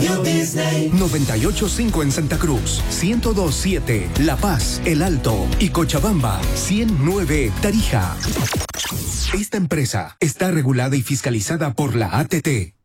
Radio Disney. 98.5 en Santa Cruz, 102.7 La Paz, El Alto y Cochabamba, 100.9 Tarija. Esta empresa está regulada y fiscalizada por la ATT.